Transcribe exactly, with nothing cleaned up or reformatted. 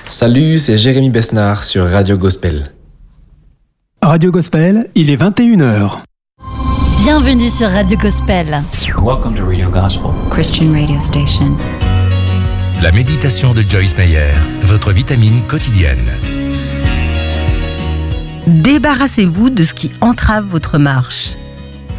Salut, c'est Jérémy Besnard sur Radio Gospel. Radio Gospel, il est vingt et une heures. Bienvenue sur Radio Gospel. Welcome to Radio Gospel, Christian radio station. La méditation de Joyce Meyer, votre vitamine quotidienne. Débarrassez-vous de ce qui entrave votre marche.